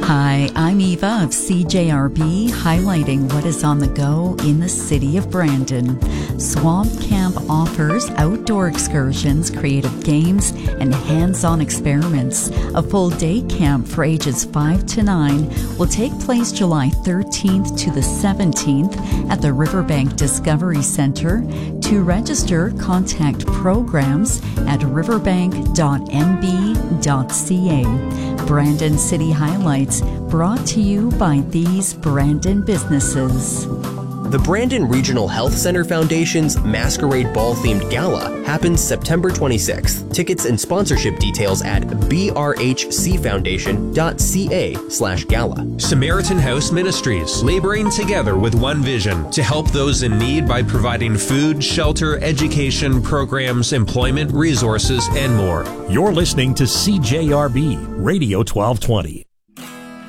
Hi, I'm Eva of CJRB, highlighting what is on the go in the city of Brandon. Swamp Camp offers outdoor excursions, creative games, and hands-on experiments. A full day camp for ages 5 to 9 will take place July 13th to the 17th at the Riverbank Discovery Center. To register, contact programs at riverbank.nb.ca. Brandon City Highlights, brought to you by these Brandon businesses. The Brandon Regional Health Center Foundation's Masquerade Ball-themed gala happens September 26th. Tickets and sponsorship details at brhcfoundation.ca/gala. Samaritan House Ministries, laboring together with one vision to help those in need by providing food, shelter, education, programs, employment, resources, and more. You're listening to CJRB Radio 1220.